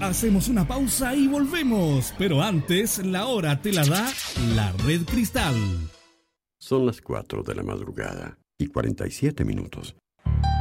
Hacemos una pausa y volvemos, pero antes la hora te la da la Red Cristal. Son las 4 de la madrugada y 47 minutos.